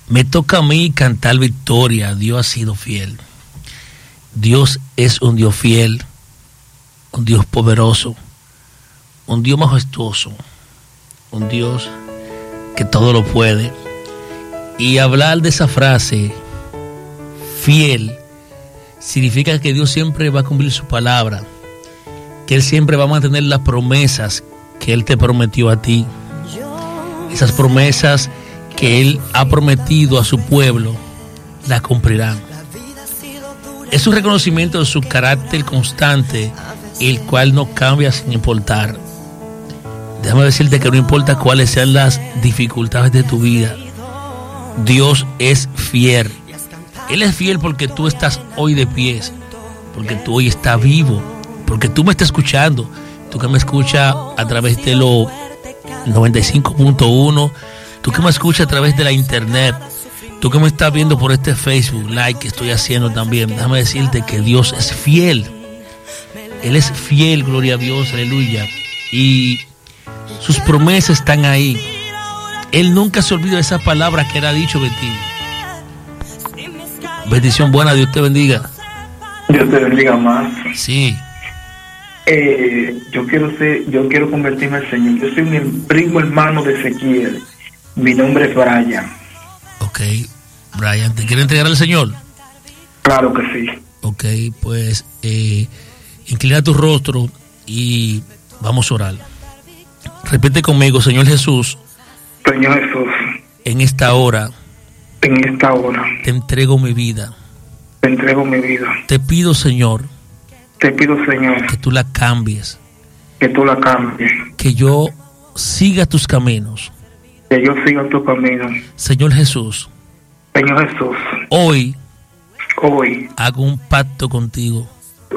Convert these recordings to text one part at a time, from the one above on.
Me toca a mí cantar victoria. Dios ha sido fiel. Dios es un Dios fiel, un Dios poderoso, un Dios majestuoso, un Dios que todo lo puede. Y hablar de esa frase, fiel, significa que Dios siempre va a cumplir su palabra, que Él siempre va a mantener las promesas que Él te prometió a ti. Esas promesas que Él ha prometido a su pueblo, las cumplirán. Es un reconocimiento de su carácter constante, el cual no cambia sin importar. Déjame decirte que no importa cuáles sean las dificultades de tu vida, Dios es fiel. Él es fiel porque tú estás hoy de pies, porque tú hoy estás vivo, porque tú me estás escuchando, tú que me escuchas a través de los 95.1, tú que me escuchas a través de la internet, tú que me estás viendo por este Facebook Live que estoy haciendo también. Déjame decirte que Dios es fiel. Él es fiel, gloria a Dios, aleluya. Y sus promesas están ahí. Él nunca se olvida de esa palabra que Él ha dicho de ti. Bendición buena, Dios te bendiga. Dios te bendiga más. Sí. Yo quiero convertirme al Señor. Yo soy mi primo hermano de Ezequiel. Mi nombre es Brian. Ok, Brian, ¿te quiere entregar al Señor? Claro que sí. Ok, pues inclina tu rostro y vamos a orar. Repite conmigo: Señor Jesús. Señor Jesús. En esta hora. Te entrego mi vida. Te pido, Señor. Que tú la cambies. Que yo siga tus caminos. Señor Jesús. Hoy hago un pacto contigo.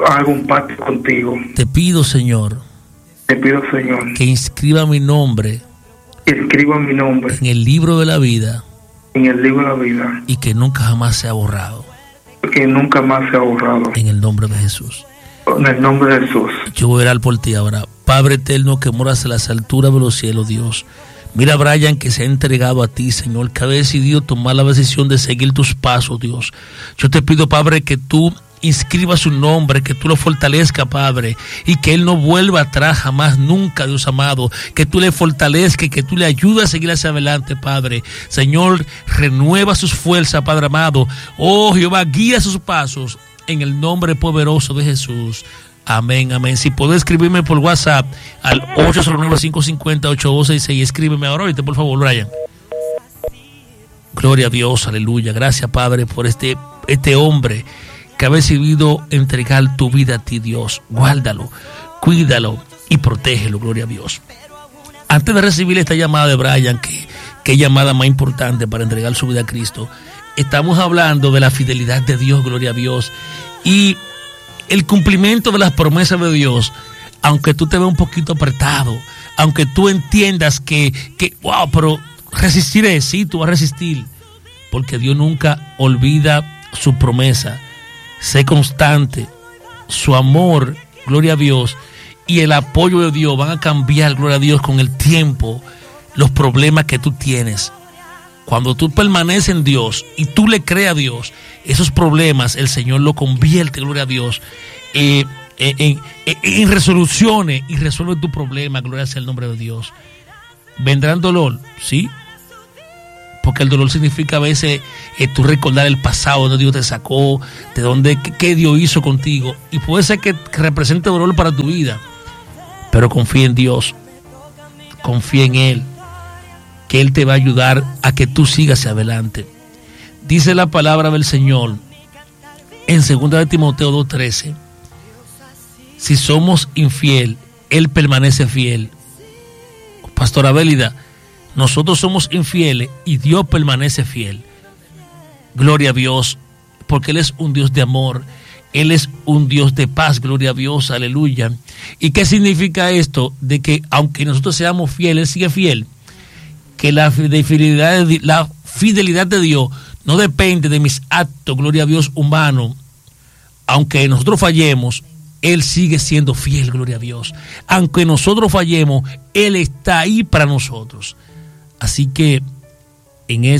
Te pido, Señor. Que inscriba mi nombre. En el libro de la vida. Y que nunca jamás sea borrado. En el nombre de Jesús. Yo voy a orar por ti ahora. Padre eterno que moras en las alturas de los cielos, Dios. Mira a Brian que se ha entregado a ti, Señor, que ha decidido tomar la decisión de seguir tus pasos, Dios. Yo te pido, Padre, que tú inscriba su nombre, que tú lo fortalezcas, Padre, y que él no vuelva atrás jamás, nunca, Dios amado, que tú le fortalezcas, que tú le ayudes a seguir hacia adelante, Padre. Señor, renueva sus fuerzas, Padre amado. Oh, Jehová, guía sus pasos en el nombre poderoso de Jesús. Amén, amén. Si puedo escribirme por WhatsApp al 809-550-8266, escríbeme ahora, ahorita, por favor, Brian. Gloria a Dios, aleluya. Gracias, Padre, por este hombre que ha decidido entregar tu vida a ti, Dios. Guárdalo, cuídalo y protégelo, gloria a Dios. Antes de recibir esta llamada de Brian, que llamada más importante para entregar su vida a Cristo, estamos hablando de la fidelidad de Dios, gloria a Dios, y el cumplimiento de las promesas de Dios. Aunque tú te veas un poquito apretado, aunque tú entiendas que wow, pero resistiré, sí, tú vas a resistir, porque Dios nunca olvida su promesa. Sé constante, su amor, gloria a Dios, y el apoyo de Dios van a cambiar, gloria a Dios, con el tiempo, los problemas que tú tienes. Cuando tú permaneces en Dios y tú le crees a Dios, esos problemas el Señor lo convierte, gloria a Dios, en resoluciones, y resuelve tu problema, gloria sea el nombre de Dios. Vendrán dolor, sí, porque el dolor significa a veces tú recordar el pasado, donde Dios te sacó, de dónde, qué Dios hizo contigo, y puede ser que represente dolor para tu vida, pero confía en Dios, confía en Él, que Él te va a ayudar a que tú sigas hacia adelante. Dice la palabra del Señor en 2 de Timoteo 2:13, si somos infiel, Él permanece fiel. Pastora Bélida, nosotros somos infieles y Dios permanece fiel. Gloria a Dios, porque Él es un Dios de amor, Él es un Dios de paz, gloria a Dios, aleluya. ¿Y qué significa esto? De que aunque nosotros seamos fieles, Él sigue fiel. Que la fidelidad de Dios no depende de mis actos, gloria a Dios, humanos. Aunque nosotros fallemos, Él sigue siendo fiel, gloria a Dios. Aunque nosotros fallemos, Él está ahí para nosotros. Así que en esta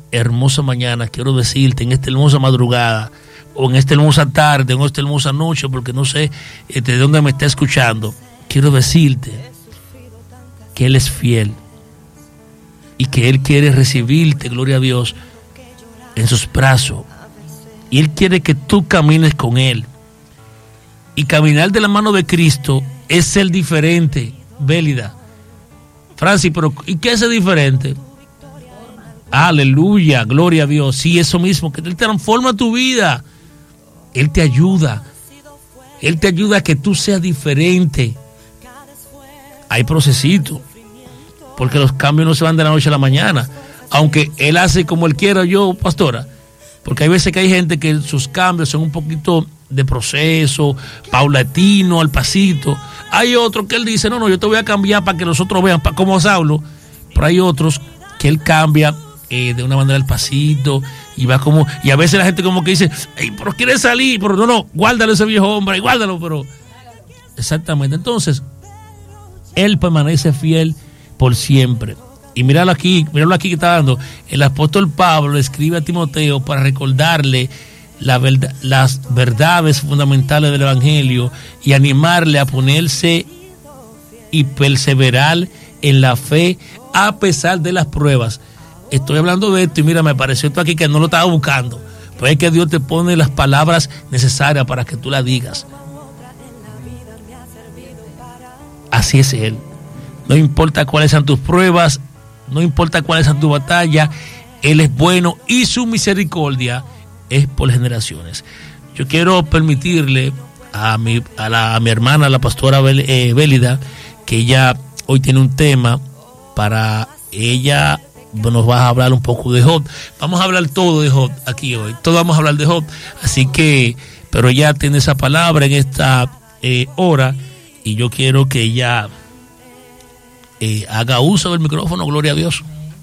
hermosa mañana quiero decirte, en esta hermosa madrugada, o en esta hermosa tarde, o en esta hermosa noche, porque no sé de dónde me está escuchando, quiero decirte que Él es fiel y que Él quiere recibirte, gloria a Dios, en sus brazos. Y Él quiere que tú camines con Él. Y caminar de la mano de Cristo es ser diferente, Bélida. Francis, pero ¿y qué es ser diferente? Aleluya, gloria a Dios. Sí, eso mismo, que Él transforma tu vida. Él te ayuda. Él te ayuda a que tú seas diferente. Hay procesito, porque los cambios no se van de la noche a la mañana. Aunque Él hace como Él quiera, yo, pastora. Porque hay veces que hay gente que sus cambios son un poquito de proceso, paulatino, al pasito. Hay otros que Él dice, no, yo te voy a cambiar para que los otros vean como Saulo. Pero hay otros que Él cambia de una manera al pasito y va como, y a veces la gente como que dice, pero quiere salir, pero no, guárdalo ese viejo hombre, guárdalo, pero exactamente. Entonces, Él permanece fiel por siempre. Y míralo aquí que está dando. El apóstol Pablo le escribe a Timoteo para recordarle las verdades fundamentales del Evangelio y animarle a ponerse y perseverar en la fe a pesar de las pruebas. Estoy hablando de esto y mira, me pareció esto aquí que no lo estaba buscando. Pero es que Dios te pone las palabras necesarias para que tú las digas. Así es Él. No importa cuáles sean tus pruebas, no importa cuáles sean tus batallas, Él es bueno y su misericordia es por generaciones. Yo quiero permitirle a mi hermana, la pastora Bélida, que ella hoy tiene un tema para ella. Nos va a hablar un poco de Job. Vamos a hablar todo de Job aquí hoy. Todo vamos a hablar de Job. Así que, pero ella tiene esa palabra en esta hora y yo quiero que ella haga uso del micrófono. Gloria a Dios.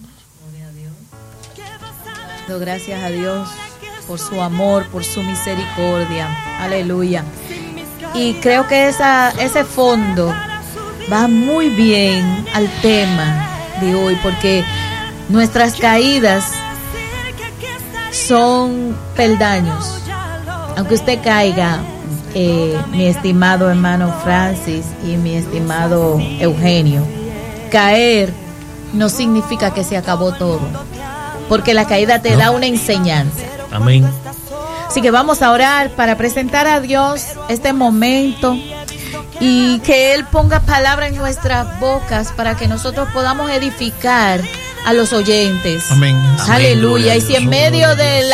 Doy gracias a Dios por su amor, por su misericordia. Aleluya. Y creo que ese fondo va muy bien al tema de hoy, porque nuestras caídas son peldaños. Aunque usted caiga, mi estimado hermano Francis y mi estimado Eugenio, caer no significa que se acabó todo, porque la caída te da una enseñanza. Amén. Así que vamos a orar para presentar a Dios este momento y que Él ponga palabra en nuestras bocas para que nosotros podamos edificar a los oyentes. Amén. Aleluya. Y si en medio de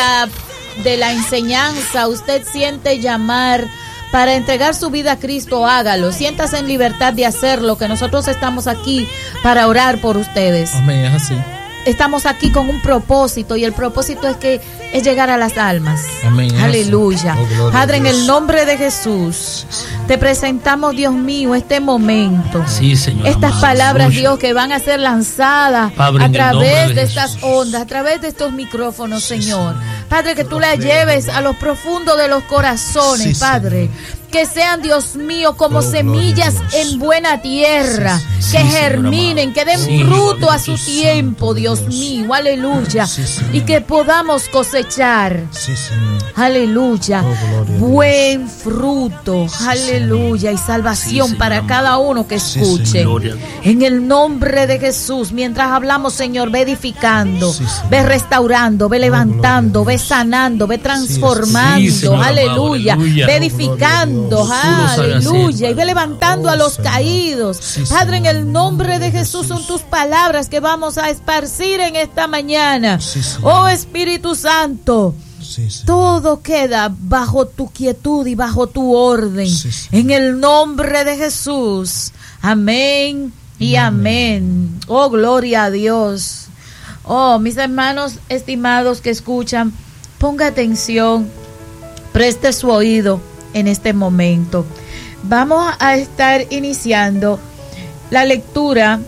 la enseñanza usted siente llamar para entregar su vida a Cristo, hágalo. Siéntase en libertad de hacerlo, que nosotros estamos aquí para orar por ustedes. Amén, es así. Estamos aquí con un propósito y el propósito es llegar a las almas. Amén. Aleluya. Padre, en el nombre de Jesús, te presentamos, Dios mío, este momento. Sí, Señor. Estas amado, palabras, aleluya. Dios, que van a ser lanzadas Padre, a través de estas Jesús. ondas, a través de estos micrófonos, Sí, Señor. Señor. Padre, que tú las lleves a los profundos de los corazones, Sí, Padre. Señor. Que sean, Dios mío, como Oh, semillas gloria a Dios. en buena tierra. Sí, sí, que sí, Señor germinen, amado. que den Sí, fruto a su Espíritu tiempo, Santo de Dios Dios. mío. Aleluya. Sí, Señor. Y que podamos cosechar. Sí, Señor. Aleluya. Oh, gloria a Dios. Buen fruto. Aleluya. Y salvación Sí, para Señor cada amado. uno que Sí, escuche. Señor. Gloria a Dios. En el nombre de Jesús, mientras hablamos, Señor, ve edificando, Sí, Señor. ve restaurando, ve levantando, gloria a ve Dios. sanando, ve transformando. Sí, Señor amado, Aleluya. aleluya. Ve Oh, edificando. gloria a Dios. Tú lo sabes Aleluya. hacer, Y ve levantando a los Señor. caídos. Sí, Padre, en Señor. el nombre de Jesús son tus palabras que vamos a esparcir en esta mañana. Sí, Señor. Oh Espíritu Santo. Sí, Señor. Todo queda bajo tu quietud y bajo tu orden. Sí, sí. En el nombre de Jesús. Amén y amén. Oh, gloria a Dios. Oh, mis hermanos estimados que escuchan, ponga atención, preste su oído en este momento. Vamos a estar iniciando la lectura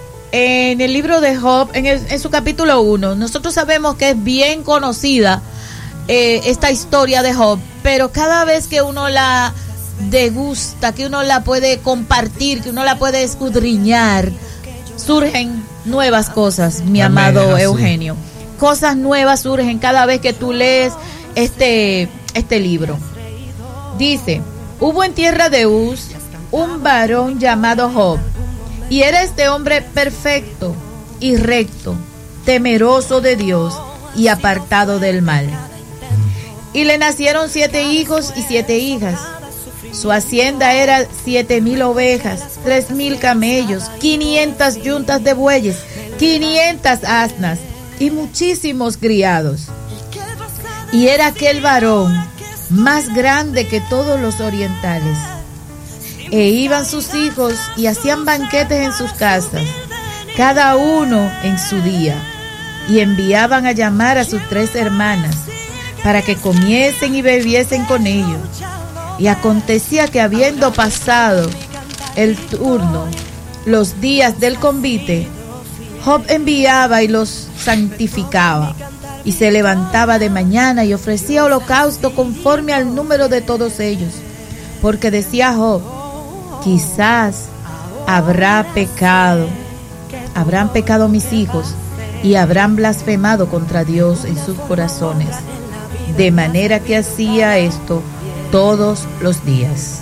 en el libro de Job, en su capítulo 1. Nosotros sabemos que es bien conocida esta historia de Job, pero cada vez que uno la degusta, que uno la puede compartir, que uno la puede escudriñar, surgen nuevas cosas, mi Amén, amado así. Eugenio. cosas nuevas surgen cada vez que tú lees este libro. Dice, hubo en tierra de Uz un varón llamado Job, y era este hombre perfecto y recto, temeroso de Dios y apartado del mal. Y le nacieron 7 hijos y 7 hijas. Su hacienda era 7,000 ovejas, 3,000 camellos, 500 yuntas de bueyes, 500 asnas y muchísimos criados. Y era aquel varón más grande que todos los orientales. E iban sus hijos y hacían banquetes en sus casas, cada uno en su día, y enviaban a llamar a sus 3 hermanas, para que comiesen y bebiesen con ellos. Y acontecía que habiendo pasado el turno, los días del convite, Job enviaba y los santificaba, y se levantaba de mañana y ofrecía holocausto conforme al número de todos ellos, porque decía Job, quizás habrán pecado mis hijos, y habrán blasfemado contra Dios en sus corazones, de manera que hacía esto todos los días.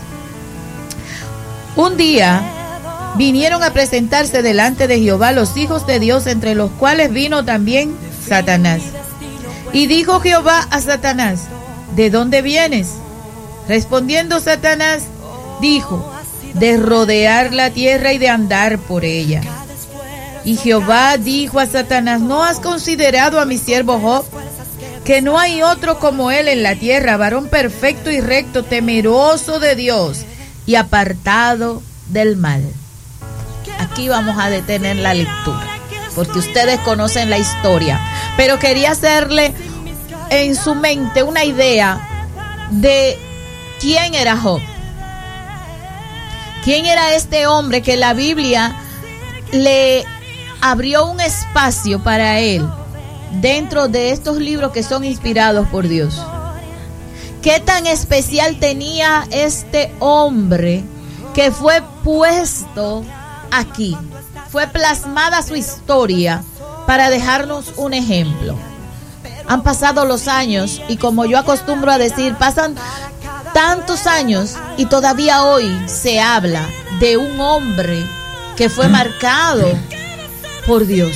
Un día vinieron a presentarse delante de Jehová los hijos de Dios, entre los cuales vino también Satanás. Y dijo Jehová a Satanás, ¿de dónde vienes? Respondiendo Satanás, dijo, de rodear la tierra y de andar por ella. Y Jehová dijo a Satanás, ¿no has considerado a mi siervo Job? Que no hay otro como él en la tierra, varón perfecto y recto, temeroso de Dios y apartado del mal. Aquí vamos a detener la lectura, porque ustedes conocen la historia, pero quería hacerle en su mente una idea de quién era Job. ¿Quién era este hombre que la Biblia le abrió un espacio para él dentro de estos libros que son inspirados por Dios? ¿Qué tan especial tenía este hombre que fue puesto aquí? Fue plasmada su historia para dejarnos un ejemplo. Han pasado los años y, como yo acostumbro a decir, pasan tantos años y todavía hoy se habla de un hombre que fue marcado por Dios.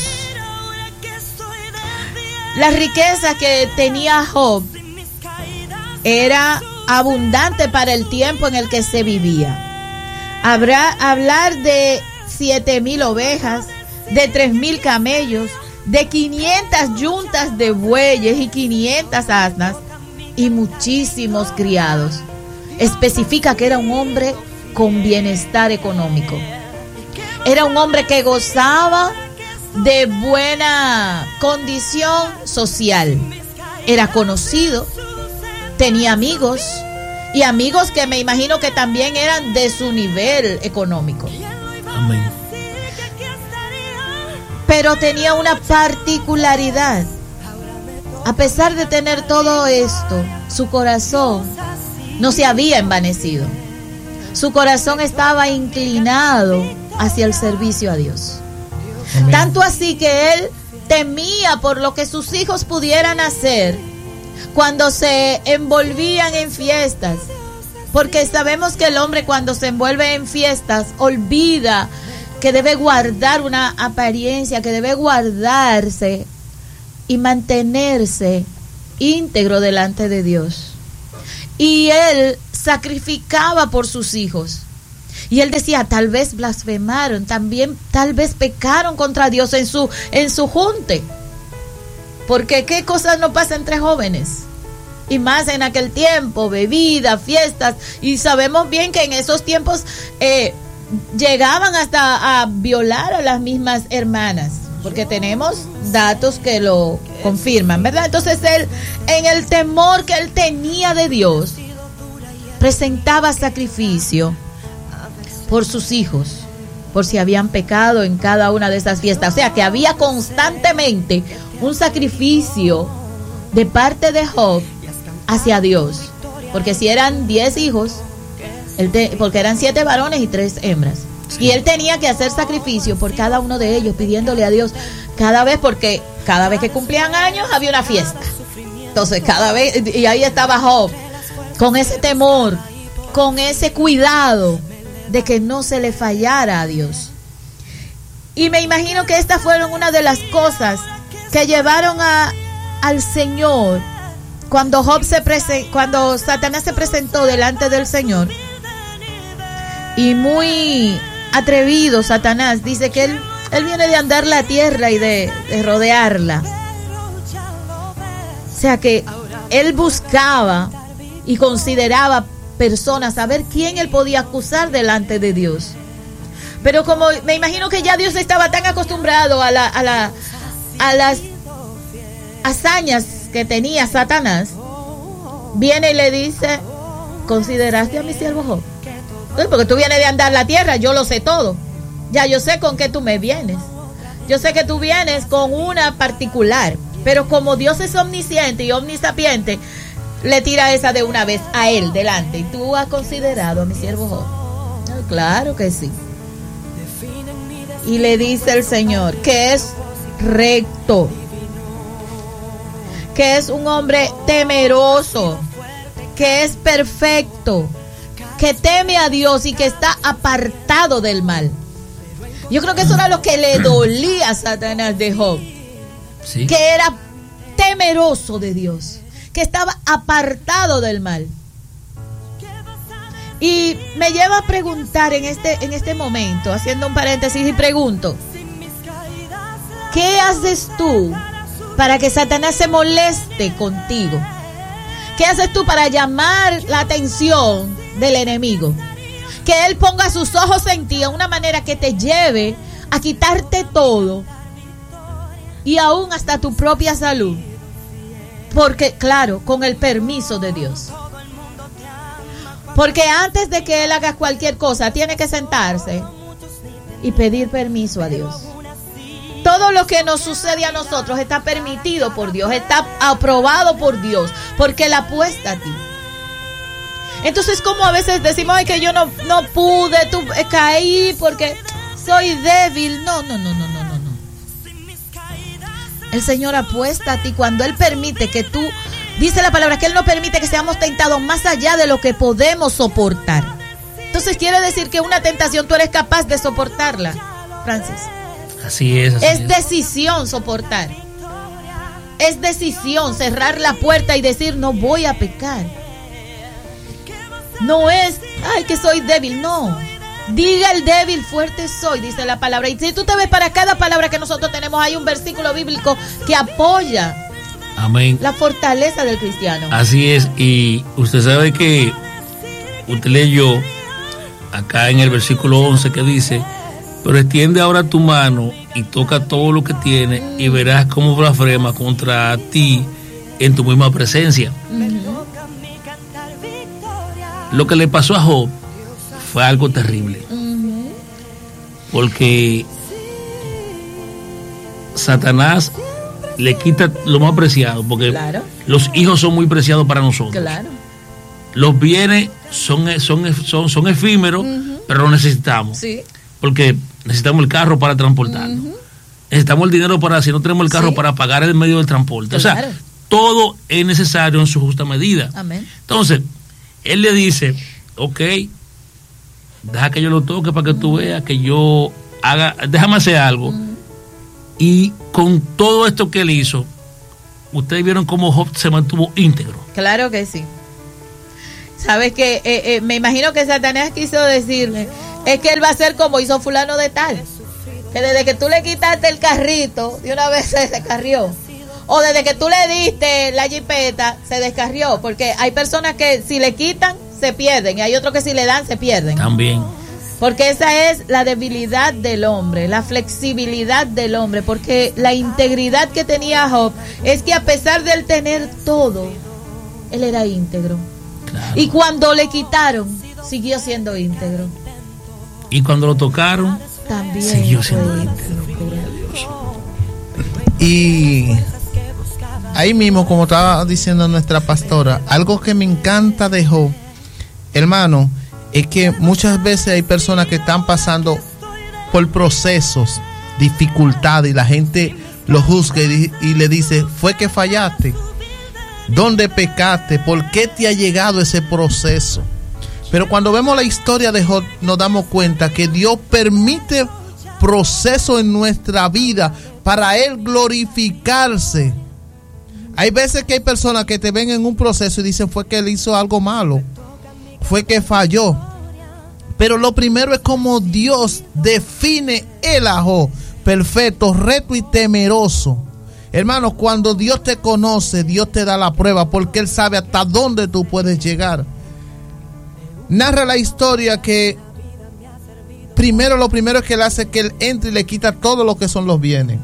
La riqueza que tenía Job era abundante para el tiempo en el que se vivía. Hablar de 7,000 ovejas, de 3,000 camellos, de 500 yuntas de bueyes y 500 asnas y muchísimos criados. Especifica que era un hombre con bienestar económico. Era un hombre que gozaba de buena condición social. Era conocido, tenía amigos, y amigos que me imagino que también eran de su nivel económico. Amén. Pero tenía una particularidad. A pesar de tener todo esto, su corazón no se había envanecido. Su corazón estaba inclinado hacia el servicio a Dios. Amén. Tanto así que él temía por lo que sus hijos pudieran hacer cuando se envolvían en fiestas. Porque sabemos que el hombre, cuando se envuelve en fiestas, olvida que debe guardar una apariencia, que debe guardarse y mantenerse íntegro delante de Dios. Y él sacrificaba por sus hijos. Y él decía, tal vez blasfemaron, también tal vez pecaron contra Dios en su junte. Porque qué cosas no pasan entre jóvenes. Y más en aquel tiempo, bebida, fiestas. Y sabemos bien que en esos tiempos llegaban hasta a violar a las mismas hermanas. Porque tenemos datos que lo confirman, ¿verdad? Entonces él, en el temor que él tenía de Dios, presentaba sacrificio por sus hijos, por si habían pecado en cada una de esas fiestas. O sea, que había constantemente un sacrificio de parte de Job hacia Dios. Porque si eran 10 hijos, porque eran 7 varones y 3 hembras. Y él tenía que hacer sacrificio por cada uno de ellos, pidiéndole a Dios cada vez que cumplían años había una fiesta. Entonces cada vez, y ahí estaba Job, con ese temor, con ese cuidado de que no se le fallara a Dios. Y me imagino que estas fueron una de las cosas que llevaron al Señor cuando cuando Satanás se presentó delante del Señor. Y muy atrevido Satanás dice que él viene de andar la tierra y de rodearla. O sea que él buscaba y consideraba personas a ver quién él podía acusar delante de Dios. Pero como me imagino que ya Dios estaba tan acostumbrado a las hazañas que tenía Satanás, viene y le dice: ¿consideraste a mi siervo Job? Entonces, porque tú vienes de andar la tierra, yo lo sé todo. Ya yo sé con qué tú me vienes. Yo sé que tú vienes con una particular. Pero como Dios es omnisciente y omnisapiente, le tira esa de una vez a él delante. ¿Y tú has considerado a mi siervo Job? Claro que sí. Y le dice el Señor que es recto, que es un hombre temeroso, que es perfecto, que teme a Dios y que está apartado del mal. Yo creo que eso era lo que le dolía a Satanás de Job. ¿Sí? Que era temeroso de Dios, que estaba apartado del mal. Y me lleva a preguntar en este momento, haciendo un paréntesis, y pregunto: ¿qué haces tú para que Satanás se moleste contigo? ¿Qué haces tú para llamar la atención del enemigo? Que él ponga sus ojos en ti de una manera que te lleve a quitarte todo y aún hasta tu propia salud. Porque, claro, con el permiso de Dios. Porque antes de que él haga cualquier cosa, tiene que sentarse y pedir permiso a Dios. Todo lo que nos sucede a nosotros está permitido por Dios, está aprobado por Dios, porque Él apuesta a ti. Entonces, como a veces decimos: ay, que yo no pude, caí porque soy débil. No. El Señor apuesta a ti cuando Él permite que tú, dice la palabra que Él no permite que seamos tentados más allá de lo que podemos soportar. Entonces quiere decir que una tentación tú eres capaz de soportarla, Francis. Así es. Es decisión soportar. Es decisión cerrar la puerta y decir: no voy a pecar. No es: ay, que soy débil. No. Diga el débil, fuerte soy, dice la palabra. Y si tú te ves, para cada palabra que nosotros tenemos hay un versículo bíblico que apoya, amén, la fortaleza del cristiano. Así es. Y usted sabe que usted leyó acá en el versículo 11 que dice: pero extiende ahora tu mano y toca todo lo que tiene y verás cómo blasfema contra ti en tu misma presencia. Lo que le pasó a Job fue algo terrible. Porque Satanás le quita lo más preciado, porque claro, los hijos son muy preciados para nosotros. Claro. Los bienes son efímeros, pero los necesitamos. Sí. Porque necesitamos el carro para transportarnos. Necesitamos el dinero para, si no tenemos el carro, para pagar el medio del transporte. Claro. O sea, todo es necesario en su justa medida. Amén. Entonces, él le dice: ok, deja que yo lo toque para que tú veas que yo haga, déjame hacer algo. Y con todo esto que él hizo, ustedes vieron cómo Job se mantuvo íntegro. Claro que sí. Sabes que me imagino que Satanás quiso decirle: es que él va a ser como hizo fulano de tal, que desde que tú le quitaste el carrito, de una vez se descarrió. O desde que tú le diste la jipeta, se descarrió. Porque hay personas que si le quitan, se pierden. Y hay otros que si le dan, se pierden. También. Porque esa es la debilidad del hombre, la flexibilidad del hombre. Porque la integridad que tenía Job es que a pesar de él tener todo, él era íntegro. Claro. Y cuando le quitaron, siguió siendo íntegro. Y cuando lo tocaron, también siguió siendo íntegro. Y ahí mismo, como estaba diciendo nuestra pastora, algo que me encanta de Job, hermano, es que muchas veces hay personas que están pasando por procesos, dificultades, y la gente lo juzga y le dice, fue que fallaste. ¿Dónde pecaste? ¿Por qué te ha llegado ese proceso? Pero cuando vemos la historia de Job, nos damos cuenta que Dios permite procesos en nuestra vida para Él glorificarse. Hay veces que hay personas que te ven en un proceso y dicen, fue que Él hizo algo malo, fue que falló. Pero lo primero es como Dios define el a Job: perfecto, recto y temeroso. Hermanos, cuando Dios te conoce, Dios te da la prueba, porque Él sabe hasta dónde tú puedes llegar. Narra la historia que lo primero es que Él hace que Él entre y le quita todo lo que son los bienes.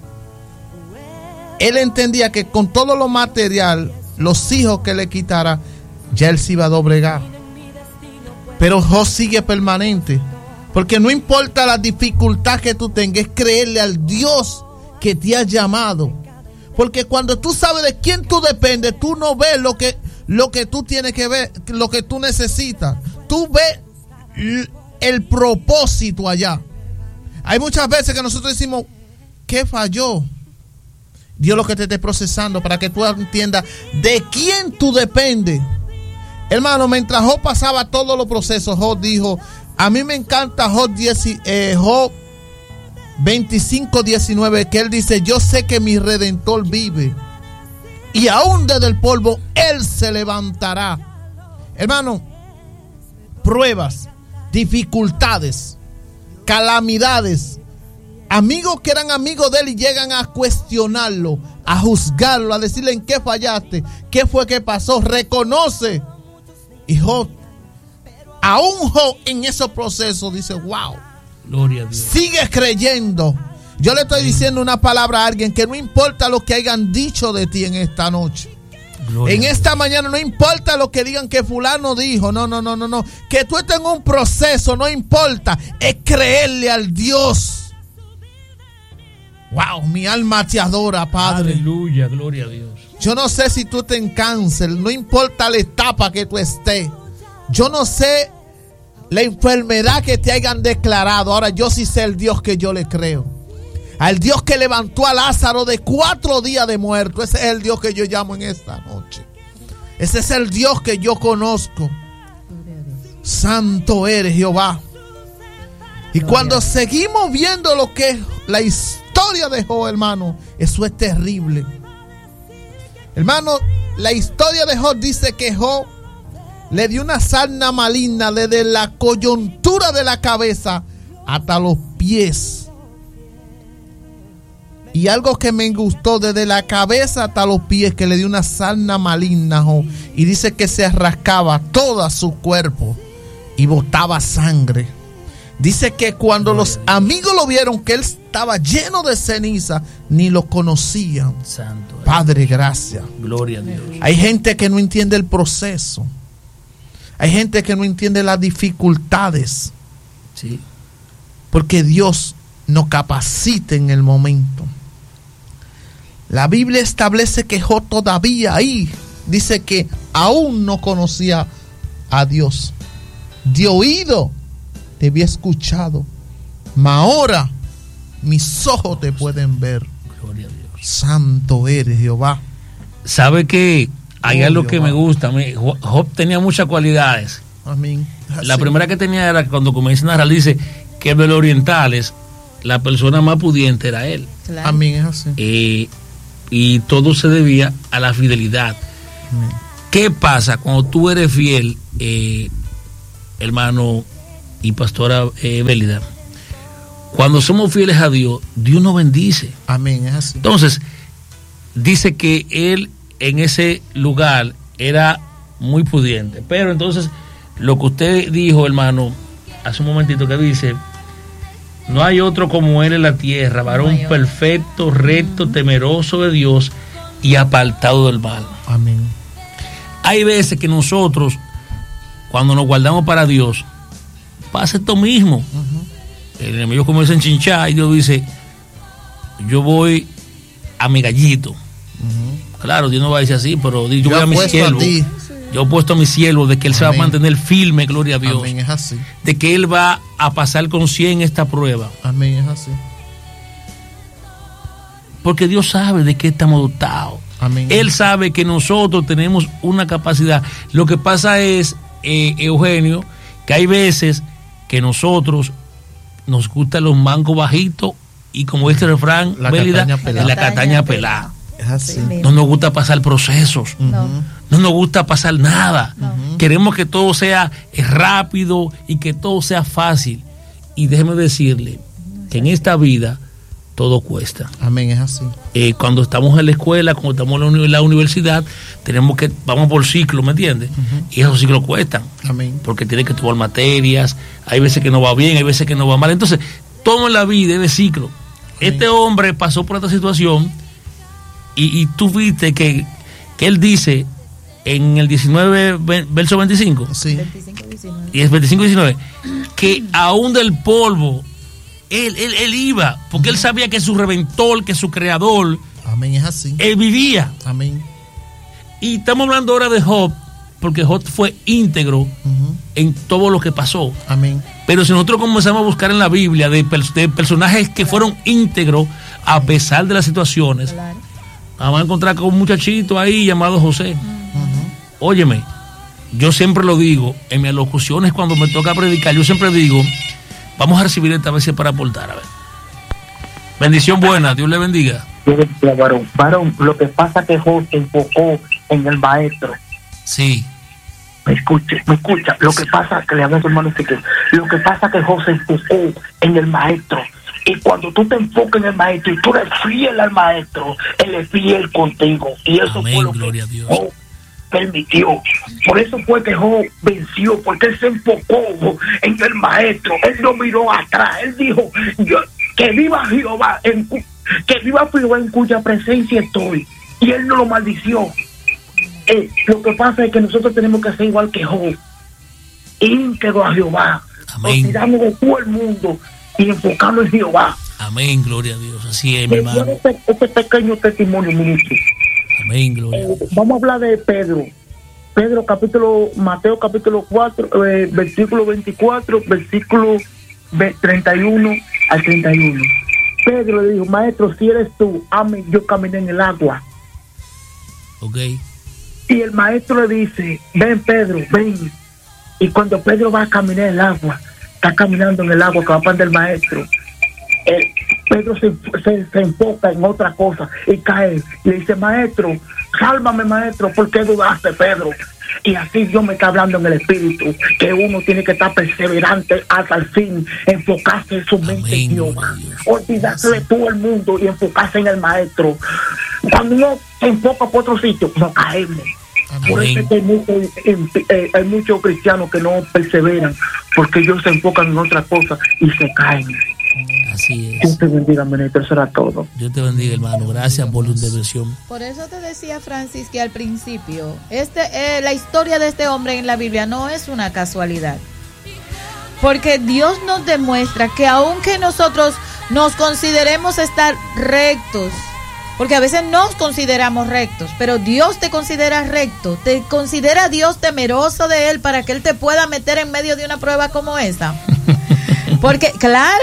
Él entendía que con todo lo material, los hijos que le quitara, ya Él se iba a doblegar. Pero Job sigue permanente, porque no importa la dificultad que tú tengas, es creerle al Dios que te ha llamado. Porque cuando tú sabes de quién tú dependes, tú no ves lo que tú tienes que ver, lo que tú necesitas. Tú ves el propósito allá. Hay muchas veces que nosotros decimos, ¿qué falló? Dios lo que te esté procesando para que tú entiendas de quién tú dependes. Hermano, mientras Job pasaba todos los procesos, Job dijo, a mí me encanta Job 25:19, que él dice, yo sé que mi Redentor vive y aún desde el polvo Él se levantará. Hermano, pruebas, dificultades, calamidades, amigos que eran amigos de Él y llegan a cuestionarlo, a juzgarlo, a decirle en qué fallaste, qué fue que pasó, reconoce. Y Job, aún Job en esos procesos dice, wow, gloria a Dios. Sigue creyendo. Yo le estoy diciendo una palabra a alguien, que no importa lo que hayan dicho de ti en esta noche, gloria en esta mañana, no importa lo que digan que fulano dijo, no, que tú estés en un proceso, no importa, es creerle al Dios. Wow, mi alma te adora, Padre. Aleluya, gloria a Dios. Yo no sé si tú estás en cáncer, no importa la etapa que tú estés. Yo no sé la enfermedad que te hayan declarado. Ahora yo sí sé el Dios que yo le creo. Al Dios que levantó a Lázaro de 4 días de muerto. Ese es el Dios que yo llamo en esta noche. Ese es el Dios que yo conozco. Santo eres, Jehová. Y cuando seguimos viendo lo que es la historia de Job, hermano, eso es terrible. Hermano, la historia de Job dice que Job le dio una sarna maligna desde la coyuntura de la cabeza hasta los pies. Y algo que me gustó, desde la cabeza hasta los pies, que le dio una sarna maligna, Job. Y dice que se rascaba todo su cuerpo y botaba sangre. Dice que cuando los amigos lo vieron, que él estaba lleno de ceniza, ni lo conocían. Santo. Padre, gracias. Gloria a Dios. Hay gente que no entiende el proceso. Hay gente que no entiende las dificultades. Sí. Porque Dios nos capacita en el momento. La Biblia establece que Job todavía ahí dice que aún no conocía a Dios. De oído te había escuchado, mas ahora mis ojos te pueden ver. Gloria a Dios. Santo eres, Jehová. ¿Sabe que hay algo que Jehová. me gusta? Job tenía muchas cualidades. Amén. La primera que tenía era cuando comienza a narrar, dice que de los orientales la persona más pudiente era él. Claro. Amén, es así. Y todo se debía a la fidelidad. Amén. ¿Qué pasa cuando tú eres fiel, hermano y pastora Bélida? Cuando somos fieles a Dios, Dios nos bendice. Amén, es así. Entonces, dice que él en ese lugar era muy pudiente. Pero entonces, lo que usted dijo, hermano, hace un momentito, que dice, no hay otro como él en la tierra, varón perfecto, recto, temeroso de Dios y apartado del mal. Amén. Hay veces que nosotros, cuando nos guardamos para Dios, pasa esto mismo. El enemigo comienza a enchinchar y Dios dice, yo voy a mi gallito. Claro, Dios no va a decir así, pero yo voy a mi siervo. Yo he puesto a mi siervo de que él se va a mantener firme, gloria a Dios. Amén, es así. De que él va a pasar con 100 esta prueba. Amén, es así. porque Dios sabe de qué estamos dotados. Amén. Él sabe que nosotros tenemos una capacidad. Lo que pasa es, Eugenio, que hay veces que nosotros nos gustan los mangos bajitos y como este refrán, Bélida, la cataña pelada. Es así. No nos gusta pasar procesos. No. No nos gusta pasar nada. No. Queremos que todo sea rápido y que todo sea fácil. Y déjeme decirle que en esta vida todo cuesta. Amén, es así. Cuando estamos en la escuela, cuando estamos en la universidad, vamos por ciclo, ¿me entiendes? Y esos ciclos cuestan. Amén. Porque tienes que tomar materias, hay veces que no va bien, hay veces que no va mal. Entonces, todo en la vida es de ciclo. Amén. Este hombre pasó por esta situación y tú viste que él dice en el 19, verso 25, Sí. 25-19. y es 25-19, que aún del polvo, él iba, porque él sabía que su redentor, que su creador, Amén, es así. él vivía. Amén. Y estamos hablando ahora de Job, porque Job fue íntegro en todo lo que pasó. Amén. Pero si nosotros comenzamos a buscar en la Biblia de personajes que fueron íntegros a pesar de las situaciones, Claro. vamos a encontrar con un muchachito ahí llamado José. Óyeme, yo siempre lo digo, en mis alocuciones cuando me toca predicar, yo siempre digo, vamos a recibir esta vez para aportar, a ver. Bendición buena, Dios le bendiga. Varón, lo que pasa es que Job se enfocó en el maestro. Sí, Me escucha. Lo que pasa, que le hablo a su hermano Ezequiel, lo que pasa es que Job se enfocó en el maestro. Y cuando tú te enfocas en el maestro y tú eres fiel al maestro, él es fiel contigo. Y eso amén, fue lo gloria que a Dios. Job permitió. Por eso fue que Job venció, porque él se enfocó en el maestro. Él no miró atrás. Él dijo, que viva Jehová, que viva Jehová en cuya presencia estoy. Y él no lo maldició. Lo que pasa es que nosotros tenemos que ser igual que Job, íntegro a Jehová, Amén. olvidarnos de todo el mundo y enfocarnos en Jehová. Amén, gloria a Dios. Así es, mi hermano. Este pequeño testimonio, ministro. Amén, gloria a Dios. Vamos a hablar de Pedro. Mateo capítulo 4, versículo 24, versículo 31 al 31. Pedro le dijo, maestro, si eres tú, amén, yo caminé en el agua. Ok. Y el maestro le dice, ven Pedro, ven. Y cuando Pedro va a caminar en el agua, está caminando en el agua que va para el maestro, Pedro se enfoca en otra cosa y cae. Y le dice, maestro, sálvame maestro, ¿por qué dudaste, Pedro? Y así Dios me está hablando en el espíritu, que uno tiene que estar perseverante hasta el fin, enfocarse en su mente en Jehová, olvidarse de todo el mundo y enfocarse en el maestro. Cuando uno se enfoca por otro sitio, no caemos. Por eso es que hay muchos cristianos que no perseveran, porque ellos se enfocan en otra cosa y se caen. Así es. Dios te bendiga, ministro, eso era todo. Dios te bendiga, hermano. Gracias por la intervención. Por eso te decía, Francis, que al principio la historia de este hombre en la Biblia no es una casualidad, porque Dios nos demuestra que aunque nosotros nos consideremos estar rectos, porque a veces nos consideramos rectos, pero Dios te considera recto, te considera Dios temeroso de Él para que Él te pueda meter en medio de una prueba como esa. Porque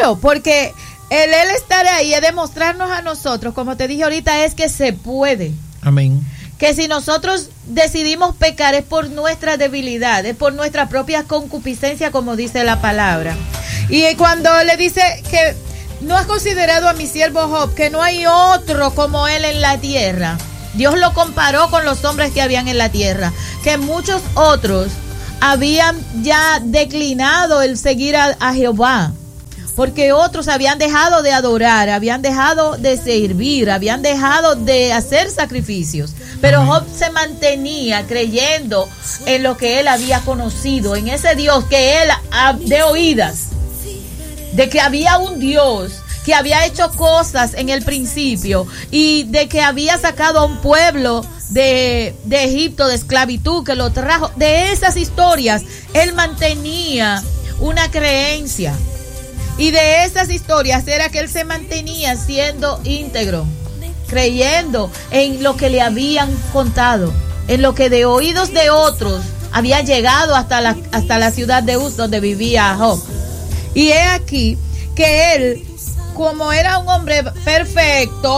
el estar ahí es demostrarnos a nosotros, como te dije ahorita, es que se puede. Amén. Que si nosotros decidimos pecar es por nuestra debilidad, es por nuestra propia concupiscencia, como dice la palabra. Y cuando le dice que no has considerado a mi siervo Job, que no hay otro como él en la tierra. Dios lo comparó con los hombres que habían en la tierra, que muchos otros habían ya declinado el seguir a Jehová, porque otros habían dejado de adorar, habían dejado de servir, habían dejado de hacer sacrificios. Pero Job se mantenía creyendo en lo que él había conocido, en ese Dios que él de oídas, de que había un Dios que había hecho cosas en el principio y de que había sacado a un pueblo de Egipto de esclavitud, que lo trajo. De esas historias él mantenía una creencia, y de esas historias era que él se mantenía siendo íntegro, creyendo en lo que le habían contado, en lo que de oídos de otros había llegado hasta la ciudad de Uz, donde vivía Job. Y he aquí que él, como era un hombre perfecto,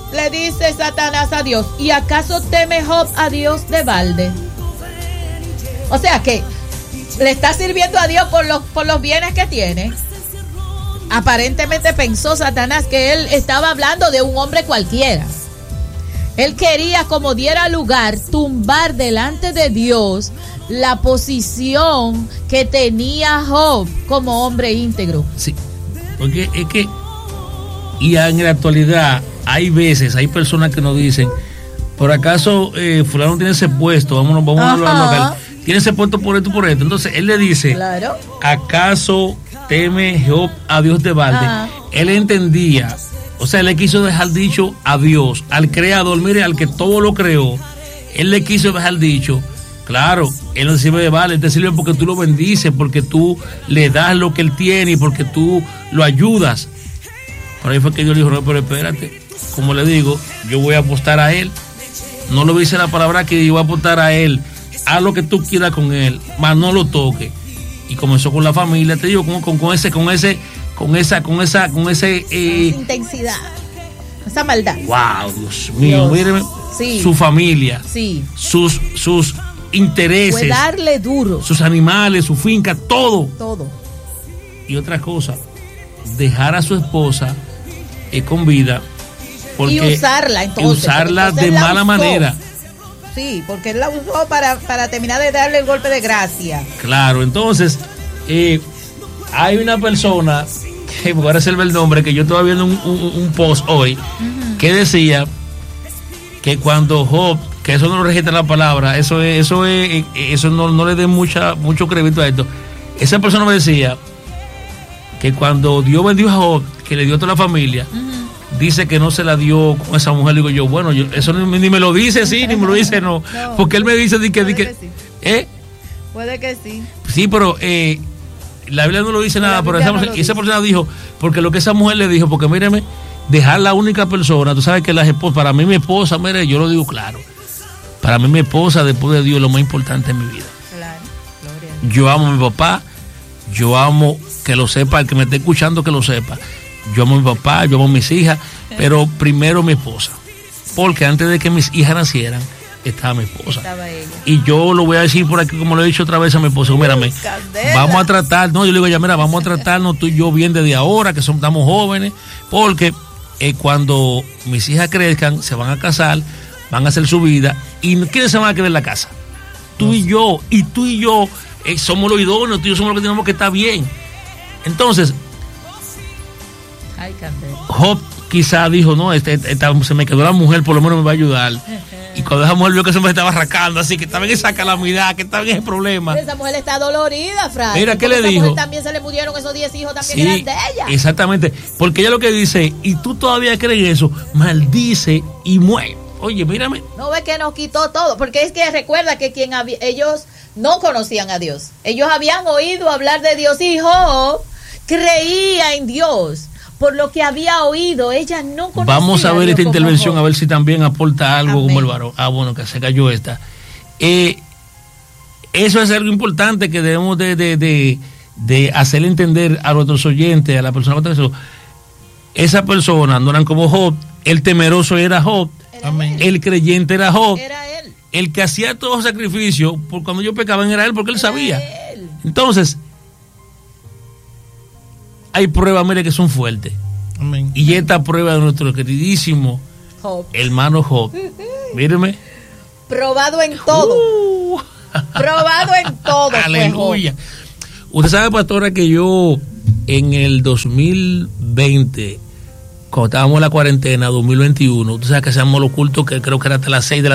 le dice Satanás a Dios, ¿y acaso teme Job a Dios de balde? O sea que le está sirviendo a Dios por los bienes que tiene. Aparentemente pensó Satanás que él estaba hablando de un hombre cualquiera. Él quería, como diera lugar, tumbar delante de Dios la posición que tenía Job como hombre íntegro. Sí, porque es que, y en la actualidad, hay personas que nos dicen, por acaso fulano tiene ese puesto, vamos a hablar local, tiene ese puesto por esto, por esto. Entonces él le dice, claro, ¿acaso teme Job a Dios de balde? Él entendía, o sea, él le quiso dejar dicho a Dios, al creador, mire, al que todo lo creó, él le quiso dejar dicho, claro, él no te sirve de balde, él te sirve porque tú lo bendices, porque tú le das lo que él tiene y porque tú lo ayudas. Por ahí fue que Dios le dijo, no, pero espérate, como le digo, yo voy a apostar a él. No lo dice la palabra que yo voy a apostar a él. Haz lo que tú quieras con él, mas no lo toques. Y comenzó con la familia, te digo, con esa intensidad, esa maldad. Wow, Dios mío, míreme, sí, su familia, sí, sus intereses, fue darle duro, sus animales, su finca, todo. Y otra cosa, dejar a su esposa con vida, porque y usarla entonces de mala manera. Sí, porque él la usó para terminar de darle el golpe de gracia. Claro, entonces hay una persona que me voy a reservar el nombre, que yo estaba viendo un post hoy, que decía que cuando Job, que eso no lo registra la palabra, eso no le dé mucho crédito a esto. Esa persona me decía que cuando Dios bendijo a Job, que le dio a toda la familia, dice que no se la dio con esa mujer. Digo yo, bueno, eso ni me lo dice sí, ni me lo dice no, porque él me dice que sí. Puede que sí. Sí, pero la Biblia no lo dice nada, pero esa persona dijo, porque lo que esa mujer le dijo, porque míreme, dejar la única persona, tú sabes que las esposas, para mí mi esposa, mire, yo lo digo claro, para mí mi esposa después de Dios es lo más importante en mi vida. Claro, yo amo a mi papá, yo amo, que lo sepa, el que me esté escuchando que lo sepa, yo amo a mi papá, yo amo a mis hijas, pero primero mi esposa, porque antes de que mis hijas nacieran estaba mi esposa. Y yo lo voy a decir por aquí, como lo he dicho otra vez a mi esposa, mírame, vamos a tratar, no, yo le digo ya, mira, vamos a tratarnos tú y yo bien desde ahora, que estamos jóvenes, porque cuando mis hijas crezcan, se van a casar, van a hacer su vida, y ¿quiénes se van a quedar en la casa? Tú y yo somos los idóneos, tú y yo somos los que tenemos que estar bien. Entonces, Job quizá dijo, no, se me quedó la mujer, por lo menos me va a ayudar. Y cuando esa mujer vio que se me estaba arrancando, así que estaba en esa calamidad, que estaba en ese problema. Esa mujer está dolorida, Fray. Mira, ¿qué le dijo? Mujer también se le murieron esos 10 hijos, también eran de ella. Exactamente, porque ella lo que dice, y tú todavía crees eso, maldice y muere. Oye, mírame. No ve que nos quitó todo, porque es que recuerda que ellos no conocían a Dios. Ellos habían oído hablar de Dios y Job creía en Dios. Por lo que había oído, ella no conocía. Vamos a ver esta intervención, a ver si también aporta algo. Amén. Como el varón. Bueno, que se cayó esta. Eso es algo importante que debemos de hacerle entender a nuestros oyentes, a la persona que está. Esa persona no eran como Job. El temeroso era Job. Amén. El creyente era Job. Era él. El que hacía todo sacrificio, por cuando yo pecaba era él, porque él sabía. Él. Entonces, hay pruebas, mire, que son fuertes. Amén. Y esta prueba de nuestro queridísimo Job. Hermano Job. Míreme. Probado en todo. Probado en todo. Aleluya. Usted sabe, pastora, que yo en el 2020, cuando estábamos en la cuarentena, 2021, usted sabe que hacíamos los cultos que creo que era hasta las 6 de la